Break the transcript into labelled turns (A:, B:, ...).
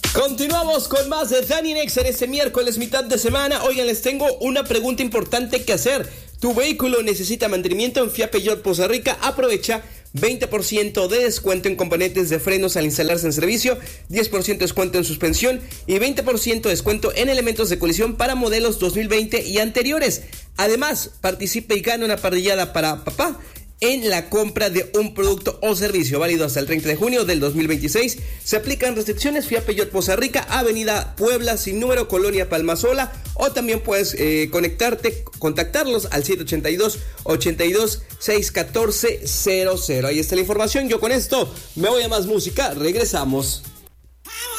A: Continuamos con más de Dani Nex en este miércoles, mitad de semana. Oigan, les tengo una pregunta importante que hacer. ¿Tu vehículo necesita mantenimiento? En Fiat Peugeot Poza Rica aprovecha 20% de descuento en componentes de frenos al instalarse en servicio, 10% de descuento en suspensión y 20% de descuento en elementos de colisión para modelos 2020 y anteriores. Además, participe y gane una parrillada para papá en la compra de un producto o servicio válido hasta el 30 de junio del 2026. Se aplican restricciones. Fiat Peugeot Poza Rica, Avenida Puebla, sin número, Colonia Palmasola, o también puedes contactarlos al 782-82-614-00. Ahí está la información. Yo con esto me voy a más música. Regresamos.